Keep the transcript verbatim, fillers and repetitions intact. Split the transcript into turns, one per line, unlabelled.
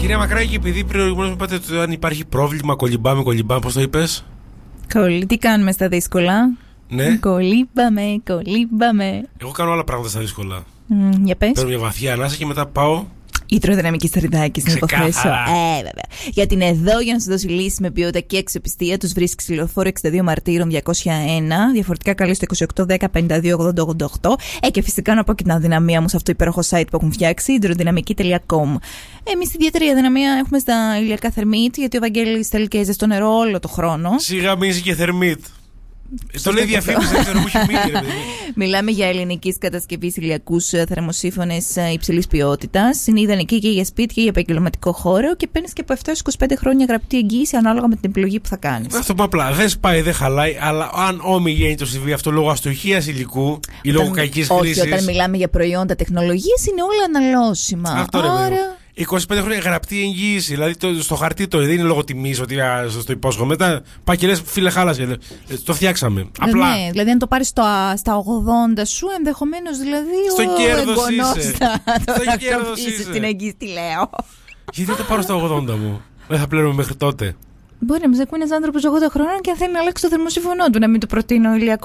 Κυρία Μακράκη, επειδή προηγουμένως μου είπατε ότι αν υπάρχει πρόβλημα, κολυμπάμε, κολυμπάμε, πώς το είπες?
Κολλή, τι κάνουμε στα δύσκολα?
Ναι.
Κολύμπαμε, κολύμπαμε.
Εγώ κάνω άλλα πράγματα στα δύσκολα.
Mm, για πες.
Παίρνω μια βαθιά ανάσα και μετά πάω.
Ιτροδυναμική σταριδάκη, να υποθέσω. Ε, βέβαια. Γιατί είναι εδώ για να σου δώσει λύση με ποιότητα και αξιοπιστία. Τους βρίσκεις στη Λεωφόρο εξήντα δύο Μαρτύρων διακόσια ένα. Διαφορετικά καλείς στο είκοσι οκτώ δέκα πενήντα δύο ογδόντα ογδόντα οκτώ. Ε, και φυσικά να πω και την αδυναμία μου σε αυτό το υπέροχο site που έχουν φτιάξει, ιτροδυναμική τελεία com. Εμείς ιδιαίτερη αδυναμία έχουμε στα ηλιακά θερμίτ, γιατί ο Βαγγέλης θέλει και ζεστό νερό όλο το χρόνο.
Σιγά μην είσαι και θερμίτ. Το λέει διαφήμιση, δεν ξέρω που έχει μείνει.
Μιλάμε για ελληνικής κατασκευής ηλιακούς θερμοσύφωνες υψηλής ποιότητας. Είναι ιδανική και για σπίτι και για επαγγελματικό χώρο και παίρνεις και από επτά έως είκοσι πέντε χρόνια γραπτή εγγύηση ανάλογα με την επιλογή που θα κάνεις.
Αυτό που απλά δεν σπάει, δεν χαλάει, αλλά αν όμοι το συμβεί αυτό λόγω αστοχίας υλικού ή λόγω κακής χρήσης.
Όχι, όταν μιλάμε για προϊόντα τεχνολογίας είναι όλα αναλώσιμα.
Αυτό ρε παιδί. είκοσι πέντε χρόνια γραπτή εγγύηση. Δηλαδή το, στο χαρτί το δεν είναι λόγω τιμής ότι στο υπόσχομαι. Μετά πάει και λες φίλε χάλασε. Το φτιάξαμε. Απλά.
Ναι, δηλαδή αν το πάρεις στα ογδόντα σου, ενδεχομένως δηλαδή.
Στο κέρδος είσαι.
Στο κέρδος είσαι. Την εγγύηση, τι λέω.
Γιατί δεν το πάρω στα ογδόντα μου. Δεν θα πληρώνω μέχρι τότε.
Μπορεί να μας ακούει ένας άνθρωπος ογδόντα χρόνων και αν θέλει να αλλάξει το θερμοσύφωνο του, να μην του προτείνω ηλιακό